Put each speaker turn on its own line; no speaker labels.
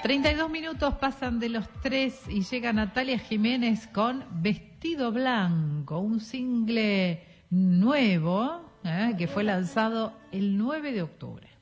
32 minutos pasan de los 3 y llega Natalia Jiménez con Vestido Blanco, un single nuevo que fue lanzado el 9 de octubre.